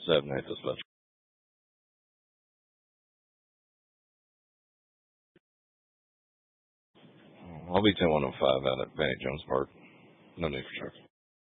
7/8 is better. I'll be 10-1-5 out at Vanny Jones Park. No need for truck.